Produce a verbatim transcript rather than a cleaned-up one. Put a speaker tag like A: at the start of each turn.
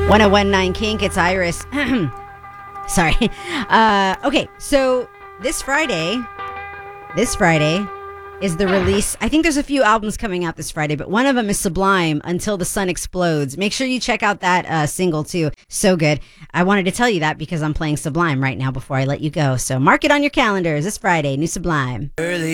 A: one oh one point nine Kink, it's Iris. Sorry. Uh, okay, so this Friday, this Friday is the release. I think there's a few albums coming out this Friday, but one of them is Sublime, Until the Sun Explodes. Make sure you check out that uh, single too. So good. I wanted to tell you that because I'm playing Sublime right now before I let you go. So mark it on your calendars. This Friday, new Sublime.
B: Early